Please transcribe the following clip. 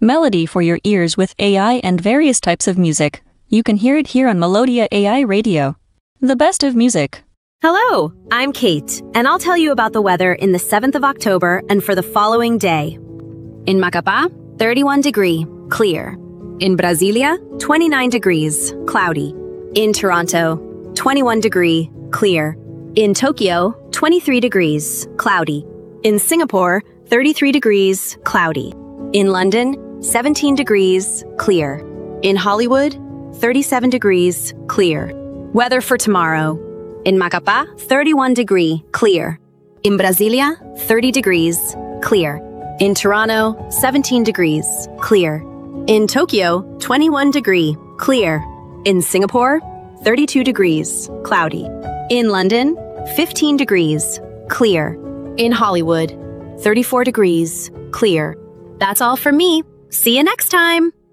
melody for your ears with AI and various types of music. You can hear it here on Melodia AI Radio. The best of music. Hello, I'm Kate, and I'll tell you about the weather in the 7th of October and for the following day. In Macapá, 31 degree, clear. In Brasilia, 29 degrees, cloudy. In Toronto, 21 degree, clear. In Tokyo, 23 degrees, cloudy. In Singapore, 33 degrees, cloudy. In London, 17 degrees, clear. In Hollywood, 37 degrees, clear. Weather for tomorrow. In Macapá, 31 degree, clear. In Brasilia, 30 degrees, clear. In Toronto, 17 degrees, clear. In Tokyo, 21 degree, clear. In Singapore, 32 degrees, cloudy. In London, 15 degrees, clear. In Hollywood, 34 degrees, clear. That's all from me. See you next time.